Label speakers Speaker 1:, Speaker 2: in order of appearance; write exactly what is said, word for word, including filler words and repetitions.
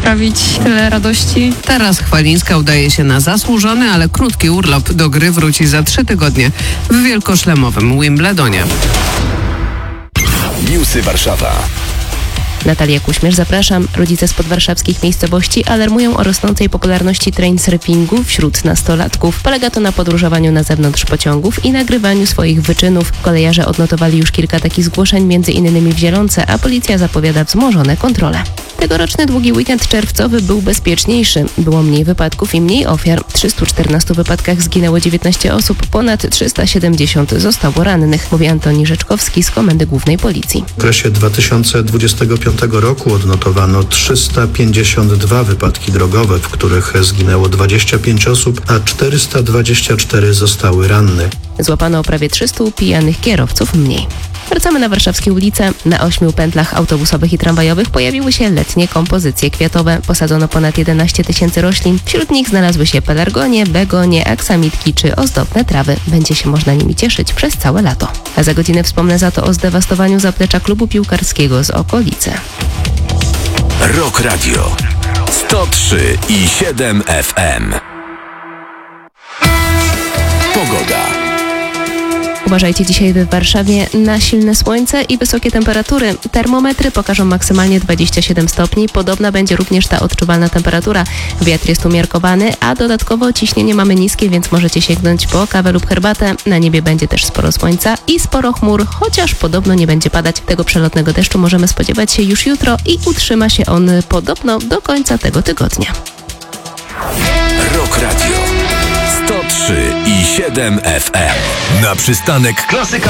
Speaker 1: sprawić tyle radości.
Speaker 2: Teraz Chwalińska udaje się na zasłużony, ale krótki urlop. Do gry wróci za trzy tygodnie w wielkoszlemowym Wimbledonie.
Speaker 3: Newsy Warszawa.
Speaker 4: Natalia Kuśmierz, zapraszam. Rodzice z podwarszawskich miejscowości alarmują o rosnącej popularności trainsurfingu wśród nastolatków. Polega to na podróżowaniu na zewnątrz pociągów i nagrywaniu swoich wyczynów. Kolejarze odnotowali już kilka takich zgłoszeń, między innymi w Zielonce, a policja zapowiada wzmożone kontrole. Tegoroczny długi weekend czerwcowy był bezpieczniejszy. Było mniej wypadków i mniej ofiar. W trzystu czternastu wypadkach zginęło dziewiętnaście osób, ponad trzysta siedemdziesiąt zostało rannych, mówi Antoni Rzeczkowski z Komendy Głównej Policji.
Speaker 5: W okresie dwa tysiące dwudziestego piątego roku odnotowano trzysta pięćdziesiąt dwa wypadki drogowe, w których zginęło dwadzieścia pięć osób, a czterysta dwadzieścia cztery zostały ranne.
Speaker 4: Złapano prawie trzystu pijanych kierowców mniej. Wracamy na warszawskie ulice. Na ośmiu pętlach autobusowych i tramwajowych pojawiły się letnie kompozycje kwiatowe. Posadzono ponad jedenaście tysięcy roślin. Wśród nich znalazły się pelargonie, begonie, aksamitki czy ozdobne trawy. Będzie się można nimi cieszyć przez całe lato. A za godzinę wspomnę za to o zdewastowaniu zaplecza klubu piłkarskiego z okolicy.
Speaker 3: Rock Radio sto trzy i siedem F M. Pogoda.
Speaker 4: Uważajcie dzisiaj w Warszawie na silne słońce i wysokie temperatury. Termometry pokażą maksymalnie dwadzieścia siedem stopni. Podobna będzie również ta odczuwalna temperatura. Wiatr jest umiarkowany, a dodatkowo ciśnienie mamy niskie, więc możecie sięgnąć po kawę lub herbatę. Na niebie będzie też sporo słońca i sporo chmur, chociaż podobno nie będzie padać. Tego przelotnego deszczu możemy spodziewać się już jutro i utrzyma się on podobno do końca tego tygodnia.
Speaker 3: Rock Radio sto trzy i siedem F M. Na przystanek klasyka.